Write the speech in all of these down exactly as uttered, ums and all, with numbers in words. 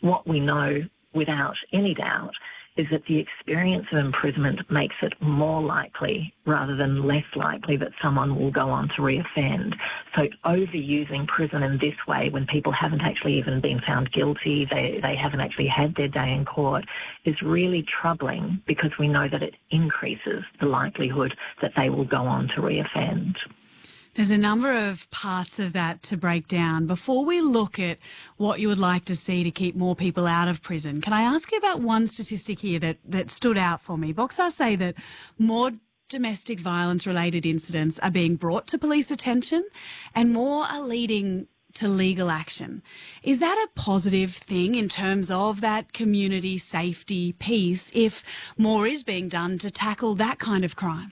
what we know without any doubt is that the experience of imprisonment makes it more likely rather than less likely that someone will go on to reoffend. So overusing prison in this way when people haven't actually even been found guilty, they, they haven't actually had their day in court, is really troubling because we know that it increases the likelihood that they will go on to reoffend. There's a number of parts of that to break down. Before we look at what you would like to see to keep more people out of prison, can I ask you about one statistic here that, that stood out for me? Boxer say that more domestic violence-related incidents are being brought to police attention and more are leading to legal action. Is that a positive thing in terms of that community safety piece if more is being done to tackle that kind of crime?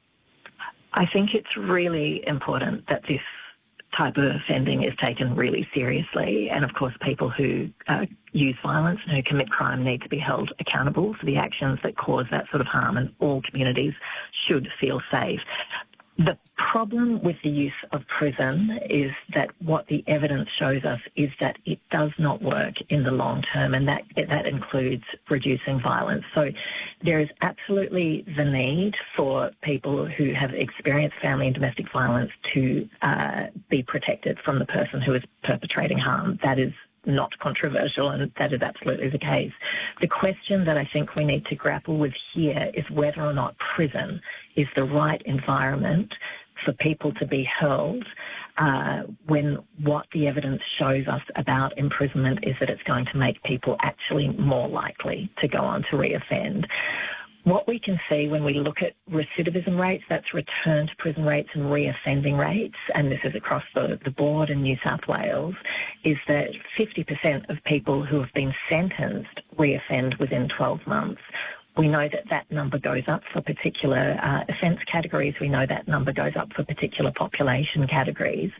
I think it's really important that this type of offending is taken really seriously. And, of course, people who uh, use violence and who commit crime need to be held accountable for the actions that cause that sort of harm, and all communities should feel safe. The problem with the use of prison is that what the evidence shows us is that it does not work in the long term, and that that includes reducing violence. So there is absolutely the need for people who have experienced family and domestic violence to uh, be protected from the person who is perpetrating harm. That is not controversial, and that is absolutely the case. The question that I think we need to grapple with here is whether or not prison is the right environment for people to be held uh, when what the evidence shows us about imprisonment is that it's going to make people actually more likely to go on to reoffend. What we can see when we look at recidivism rates, that's return to prison rates and reoffending rates, and this is across the, the board in New South Wales, is that fifty percent of people who have been sentenced reoffend within twelve months. We know that that number goes up for particular uh, offence categories. We know that number goes up for particular population categories.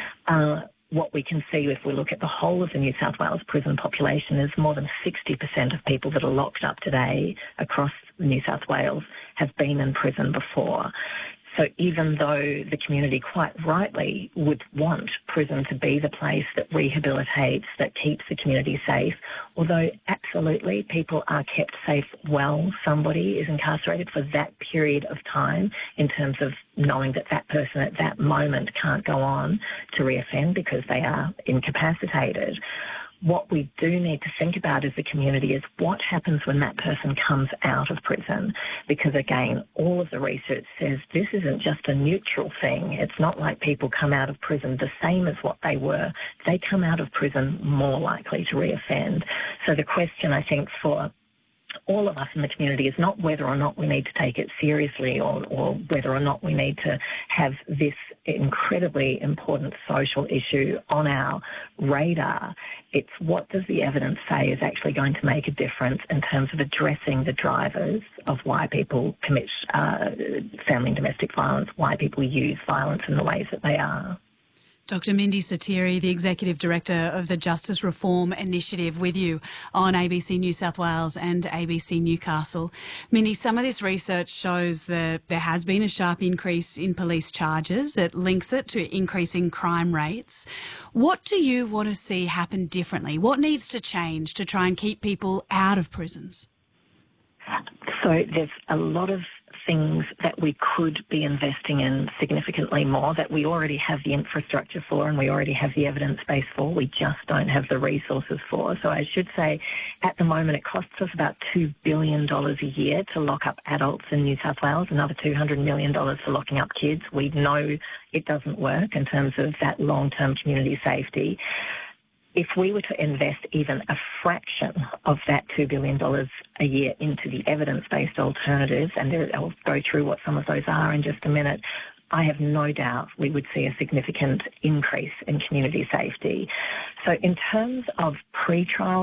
Uh, what we can see if we look at the whole of the New South Wales prison population is more than sixty percent of people that are locked up today across New South Wales have been in prison before. So even though the community quite rightly would want prison to be the place that rehabilitates, that keeps the community safe, although absolutely people are kept safe while somebody is incarcerated for that period of time, in terms of knowing that that person at that moment can't go on to reoffend because they are incapacitated. What we do need to think about as a community is what happens when that person comes out of prison. Because, again, all of the research says this isn't just a neutral thing. It's not like people come out of prison the same as what they were. They come out of prison more likely to reoffend. So the question, I think, for all of us in the community is not whether or not we need to take it seriously or, or whether or not we need to have this incredibly important social issue on our radar. It's what does the evidence say is actually going to make a difference in terms of addressing the drivers of why people commit uh, family and domestic violence, why people use violence in the ways that they are. Doctor Mindy Satieri, the Executive Director of the Justice Reform Initiative, with you on A B C New South Wales and A B C Newcastle. Mindy, some of this research shows that there has been a sharp increase in police charges. It links it to increasing crime rates. What do you want to see happen differently? What needs to change to try and keep people out of prisons? So there's a lot of things that we could be investing in significantly more, that we already have the infrastructure for and we already have the evidence base for. We just don't have the resources for. So I should say at the moment it costs us about two billion dollars a year to lock up adults in New South Wales, another two hundred million dollars for locking up kids. We know it doesn't work in terms of that long-term community safety. If we were to invest even a fraction of that two billion dollars a year into the evidence-based alternatives, and there, I'll go through what some of those are in just a minute, I have no doubt we would see a significant increase in community safety. So in terms of pre-trial